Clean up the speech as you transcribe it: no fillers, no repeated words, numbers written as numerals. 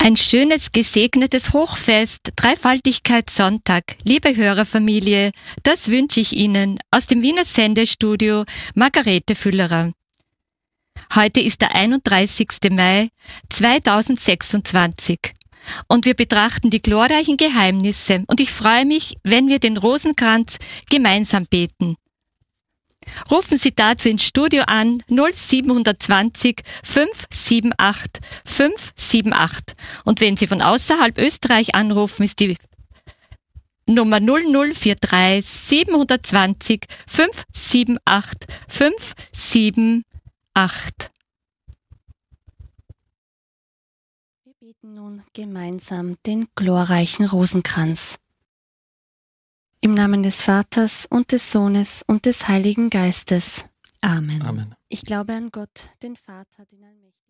Ein schönes, gesegnetes Hochfest, Dreifaltigkeitssonntag. Liebe Hörerfamilie, das wünsche ich Ihnen aus dem Wiener Sendestudio Margarete Füllerer. Heute ist der 31. Mai 2026 und wir betrachten die glorreichen Geheimnisse und ich freue mich, wenn wir den Rosenkranz gemeinsam beten. Rufen Sie dazu ins Studio an 0720 578 578 und wenn Sie von außerhalb Österreich anrufen, ist die Nummer 0043 720 578 578. Wir beten nun gemeinsam den glorreichen Rosenkranz. Im Namen des Vaters und des Sohnes und des Heiligen Geistes. Amen. Amen. Ich glaube an Gott, den Vater, den Allmächtigen.